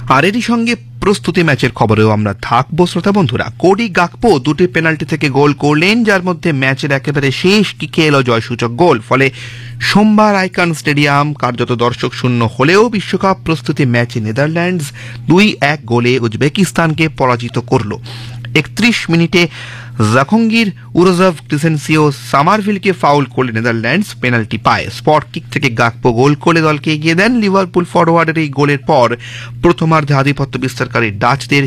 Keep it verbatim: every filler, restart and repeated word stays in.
আর এরই সঙ্গে প্রস্তুতি ম্যাচের খবরেও আমরা থাকবো শ্রোতা বন্ধুরা। কোডি গাকপো দুটি পেনাল্টি থেকে গোল করলেন, যার মধ্যে ম্যাচের একেবারে শেষ কিকে এলো জয়সূচক গোল। ফলে সোমবার আইকন স্টেডিয়াম কার্যত দর্শক শূন্য হলেও বিশ্বকাপ প্রস্তুতি ম্যাচে নেদারল্যান্ডস দুই এক গোলে উজবেকিস্তানকে পরাজিত করল। একত্রিশ মিনিটে জাখঙ্গির উরোজভ ক্রিসেন্সিও সামারভিলকে ফাউল করলে নেদারল্যান্ডস পেনাল্টি পায়। স্পট কিক থেকে গাকপো গোল করে দলকে এগিয়ে দেন। লিভারপুল ফরওয়ার্ডের এই গোলের পর প্রথমার্ধে আধিপত্য বিস্তারকারী ডাচদের